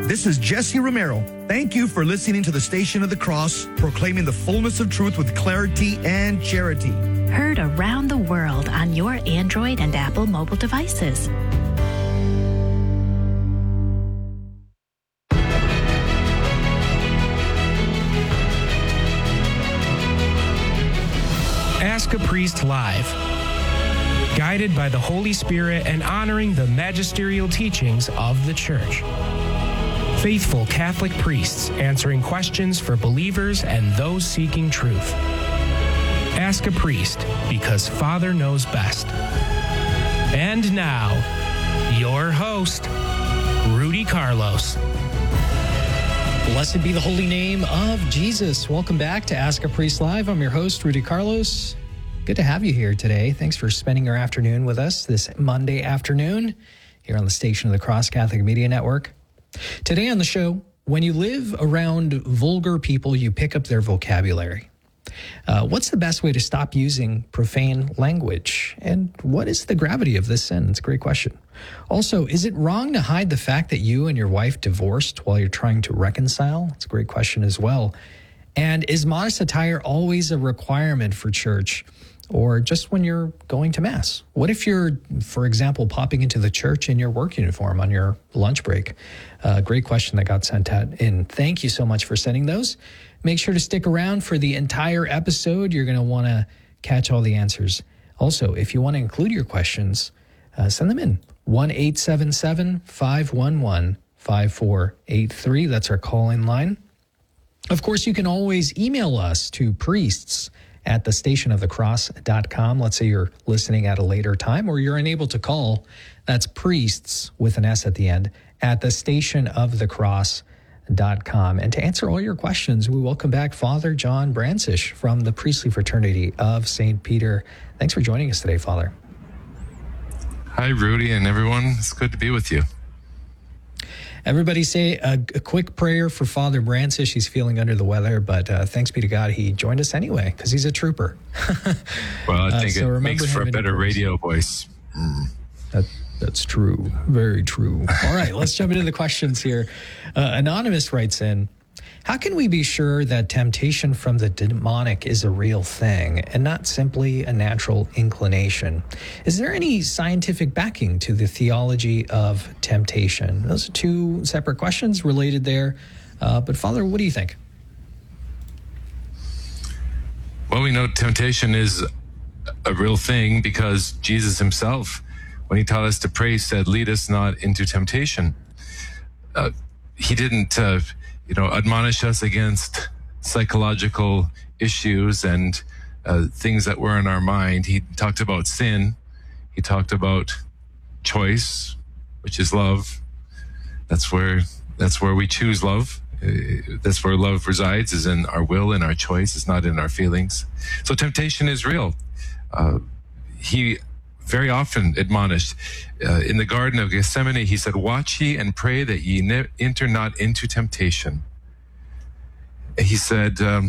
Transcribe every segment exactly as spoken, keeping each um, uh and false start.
This is Jesse Romero. Thank you for listening to the Station of the Cross, proclaiming the fullness of truth with clarity and charity. Heard around the world on your Android and Apple mobile devices. Ask a Priest Live. Guided by the Holy Spirit and honoring the magisterial teachings of the Church. Faithful Catholic priests answering questions for believers and those seeking truth. Ask a Priest, because Father knows best. And now, your host, Rudy Carlos. Blessed be the holy name of Jesus. Welcome back to Ask a Priest Live. I'm your host, Rudy Carlos. Good to have you here today. Thanks for spending your afternoon with us this Monday afternoon here on the Station of the Cross Catholic Media Network. Today on the show, when you live around vulgar people, you pick up their vocabulary. Uh, what's the best way to stop using profane language? And what is the gravity of this sin? It's a great question. Also, is it wrong to hide the fact that you and your wife divorced while you're trying to reconcile? It's a great question as well. And is modest attire always a requirement for church, or just when you're going to Mass? What if you're, for example, popping into the church in your work uniform on your lunch break? Uh, great question that got sent out in. Thank you so much for sending those. Make sure to stick around for the entire episode. You're going to want to catch all the answers. Also, if you want to include your questions, uh, send them in. one eight seven seven, five one one, five four eight three. That's our call-in line. Of course, you can always email us to priests at the station of the cross dot com. Let's say you're listening at a later time or you're unable to call. That's priests with an S at the end at the station of the cross dot com. And to answer all your questions, we welcome back Father John Brancish from the Priestly Fraternity of Saint Peter. Thanks for joining us today, Father. Hi, Rudy and everyone. It's good to be with you. Everybody say a, a quick prayer for Father Brancish. He's feeling under the weather, but uh, thanks be to God, he joined us anyway because he's a trooper. Well, I think uh, so it makes for a better radio voice. Mm. That, that's true. Very true. All right, let's jump into the questions here. Uh, Anonymous writes in, how can we be sure that temptation from the demonic is a real thing and not simply a natural inclination? Is there any scientific backing to the theology of temptation? Those are two separate questions related there. Uh, but Father, what do you think? Well, we know temptation is a real thing because Jesus himself, when he taught us to pray, said, lead us not into temptation. Uh, he didn't... Uh, you know, admonish us against psychological issues and uh, things that were in our mind. He talked about sin. He talked about choice, which is love. That's where that's where we choose love. Uh, that's where love resides, is in our will and our choice. It's not in our feelings. So temptation is real. Uh, he very often admonished. Uh, in the Garden of Gethsemane, he said, watch ye and pray that ye ne- enter not into temptation. He said, um,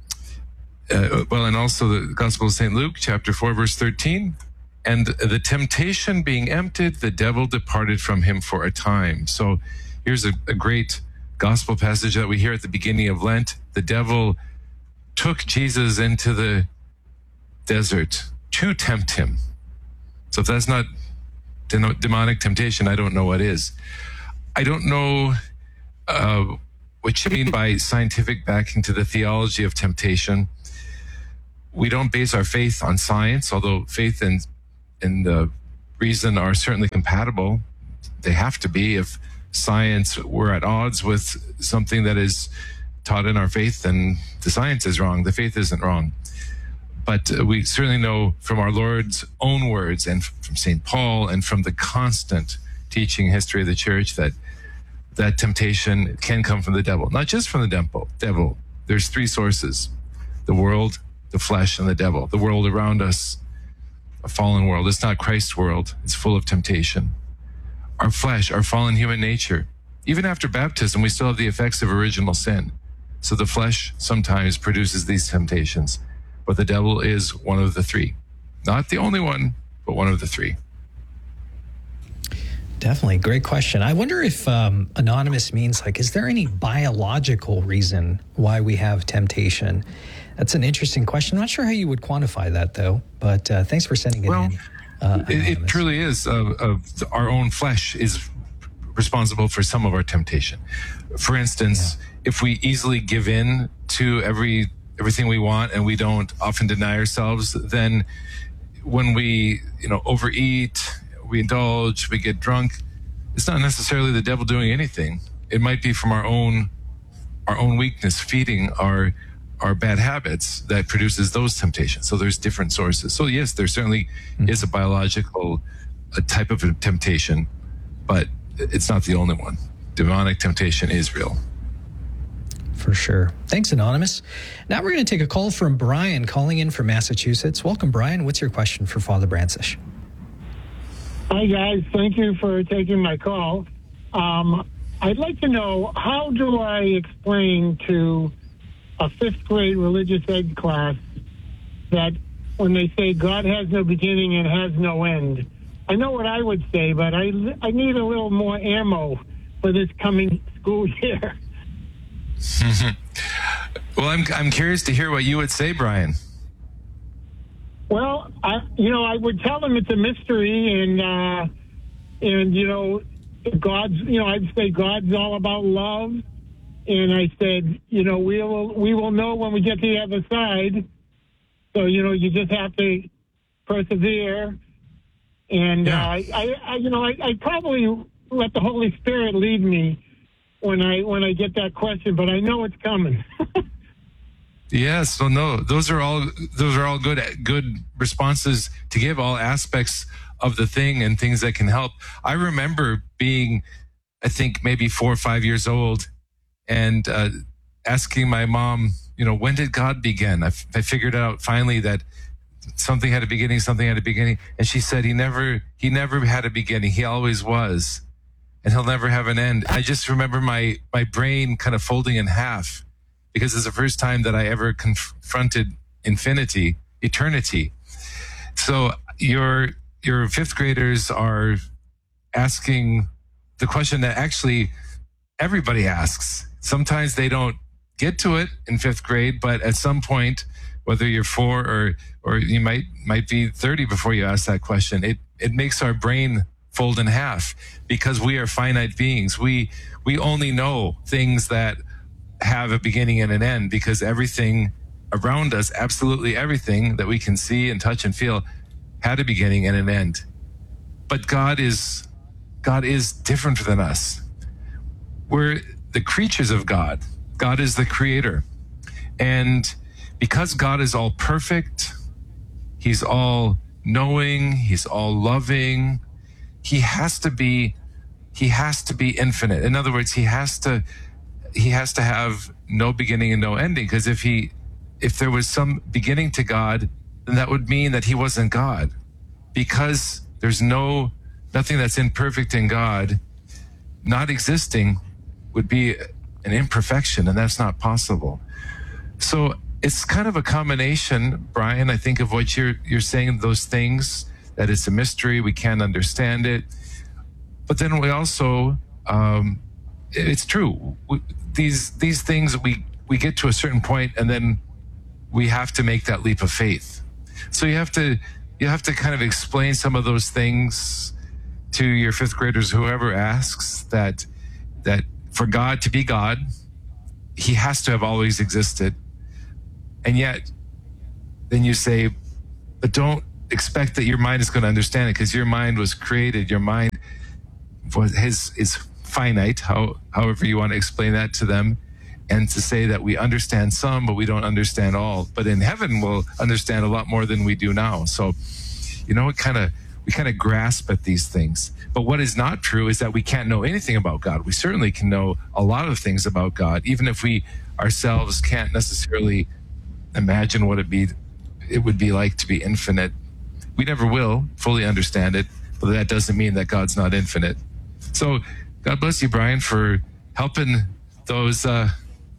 uh, well, and also the Gospel of Saint Luke, chapter four, verse thirteen, and the temptation being emptied, the devil departed from him for a time. So here's a, a great gospel passage that we hear at the beginning of Lent. The devil took Jesus into the desert to tempt him. So if that's not de- demonic temptation, I don't know what is. I don't know uh, what you mean by scientific backing to the theology of temptation. We don't base our faith on science, although faith and, and uh, reason are certainly compatible. They have to be. If science were at odds with something that is taught in our faith, then the science is wrong. The faith isn't wrong. But we certainly know from our Lord's own words and from Saint Paul and from the constant teaching history of the church that that temptation can come from the devil. Not just from the devil. devil. There's three sources: the world, the flesh, and the devil. The world around us, a fallen world. It's not Christ's world. It's full of temptation. Our flesh, our fallen human nature. Even after baptism, we still have the effects of original sin. So the flesh sometimes produces these temptations. But the devil is one of the three. Not the only one, but one of the three. Definitely. Great question. I wonder if um, anonymous means like, is there any biological reason why we have temptation? That's an interesting question. I'm not sure how you would quantify that, though, but uh, thanks for sending it well, in. Uh, it, it truly is. Uh, uh, our own flesh is responsible for some of our temptation. For instance, yeah. if we easily give in to every everything we want and we don't often deny ourselves, then when we, you know, overeat, we indulge, we get drunk, it's not necessarily the devil doing anything. It might be from our own our own weakness feeding our our bad habits that produces those temptations. So there's different sources. So yes, there certainly mm-hmm. is a biological a type of a temptation, but it's not the only one. Demonic temptation is real. For sure. Thanks, Anonymous. Now we're going to take a call from Brian calling in from Massachusetts. Welcome, Brian. What's your question for Father Brancisz? Hi, guys. Thank you for taking my call. Um, I'd like to know, how do I explain to a fifth grade religious ed class that when they say God has no beginning and has no end? I know what I would say, but I, I need a little more ammo for this coming school year. Well, I'm I'm curious to hear what you would say, Brian. Well, I, you know, I would tell them it's a mystery, and uh, and you know, God's. You know, I'd say God's all about love, and I said, you know, we will we will know when we get to the other side. So you know, you just have to persevere, and yeah. uh, I, I, you know, I, I probably let the Holy Spirit lead me when I when I get that question, but I know it's coming. Yes, so no, those are all those are all good good responses to give, all aspects of the thing and things that can help. I remember being, I think maybe four or five years old, and uh, asking my mom, you know, when did God begin? I, f- I figured out finally that something had a beginning, something had a beginning, and she said he never he never had a beginning. He always was, and he'll never have an end. I just remember my my brain kind of folding in half, because it's the first time that I ever confronted infinity, eternity. So your your fifth graders are asking the question that actually everybody asks. Sometimes they don't get to it in fifth grade, but at some point, whether you're four or or you might might be thirty before you ask that question, it it makes our brain fold in half, because we are finite beings. We we only know things that have a beginning and an end, because everything around us, absolutely everything that we can see and touch and feel, had a beginning and an end. But God is God is different than us. We're the creatures of God. God is the creator. And because God is all perfect, he's all knowing, he's all loving, he has to be he has to be infinite. In other words, he has to he has to have no beginning and no ending, because if he if there was some beginning to God, then that would mean that he wasn't God. Because there's no nothing that's imperfect in God, not existing would be an imperfection, and that's not possible. So it's kind of a combination, Brian, I think, of what you're you're saying, those things, that it's a mystery, we can't understand it. But then we also um it's true. We, these these things, we we get to a certain point, and then we have to make that leap of faith. So you have to you have to kind of explain some of those things to your fifth graders, whoever asks, that that for God to be God, he has to have always existed. And yet, then you say, but don't expect that your mind is going to understand it, because your mind was created. Your mind was his is finite, how, however you want to explain that to them, and to say that we understand some, but we don't understand all. But in heaven, we'll understand a lot more than we do now. So, you know, it kind of we kind of grasp at these things. But what is not true is that we can't know anything about God. We certainly can know a lot of things about God, even if we ourselves can't necessarily imagine what it be it would be like to be infinite. We never will fully understand it, but that doesn't mean that God's not infinite. So God bless you, Brian, for helping those uh,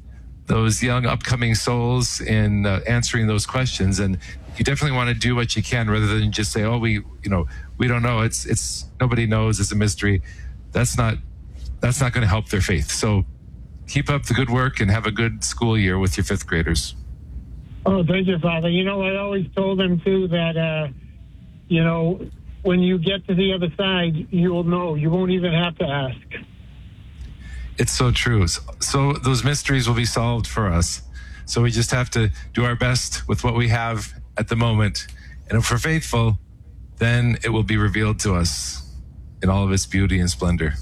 those young upcoming souls in uh, answering those questions. And you definitely want to do what you can rather than just say, oh, we, you know, we don't know. It's, it's, nobody knows. It's a mystery. That's not, that's not going to help their faith. So keep up the good work and have a good school year with your fifth graders. Oh, thank you, Father. You know, I always told them, too, that, uh, you know, when you get to the other side, you'll know. You won't even have to ask. It's so true. So those mysteries will be solved for us. So we just have to do our best with what we have at the moment. And if we're faithful, then it will be revealed to us in all of its beauty and splendor.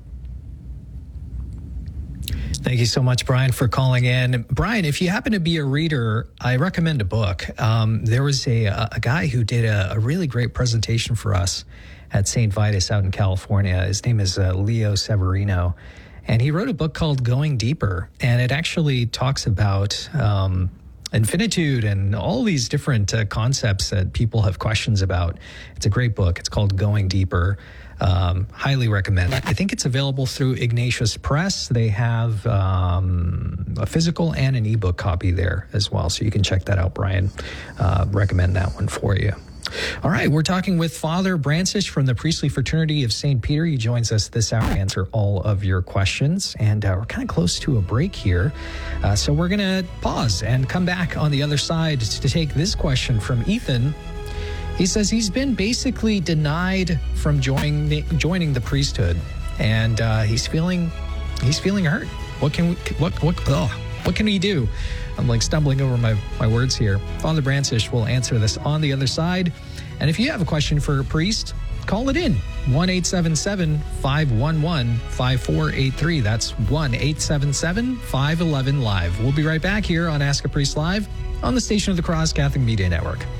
Thank you so much, Brian, for calling in. Brian, if you happen to be a reader, I recommend a book. Um, there was a, a guy who did a, a really great presentation for us at Saint Vitus out in California. His name is uh, Leo Severino, and he wrote a book called Going Deeper, and it actually talks about um, infinitude and all these different uh, concepts that people have questions about. It's a great book. It's called Going Deeper. Um, highly recommend. I think it's available through Ignatius Press. They have um, a physical and an ebook copy there as well, so you can check that out, Brian. Uh, recommend that one for you. All right, we're talking with Father Brancisz from the Priestly Fraternity of Saint Peter. He joins us this hour to answer all of your questions, and uh, we're kind of close to a break here, uh, so we're going to pause and come back on the other side to take this question from Ethan. He says he's been basically denied from joining the, joining the priesthood, and uh, he's feeling he's feeling hurt. What can we what what oh, what can we do? I'm like stumbling over my, my words here. Father Brancisz will answer this on the other side. And if you have a question for a priest, call it in. one eight seven seven, five one one, five four eight three. That's one eight seven seven, five one one, live. We'll be right back here on Ask a Priest Live on the Station of the Cross Catholic Media Network.